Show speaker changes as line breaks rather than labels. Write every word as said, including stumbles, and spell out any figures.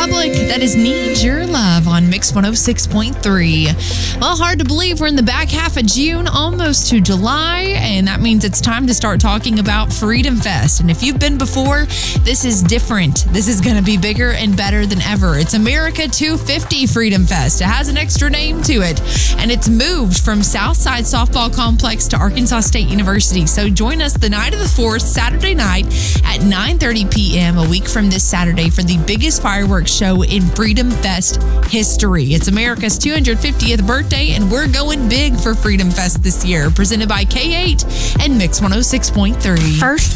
Republic. That is Need Your Love on Mix one oh six point three. Well, hard to believe we're in the back half of June, almost to July, and that means it's time to start talking about Freedom Fest. And if you've been before, this is different. This is going to be bigger and better than ever. It's America two fifty Freedom Fest. It has an extra name to it, and it's moved from Southside Softball Complex to Arkansas State University. So join us the night of the fourth, Saturday night at nine thirty p.m. a week from this Saturday for the biggest fireworks show in Freedom Fest history. It's America's two hundred fiftieth birthday, and we're going big for Freedom Fest this year. Presented by K eight and Mix one oh six point three.
First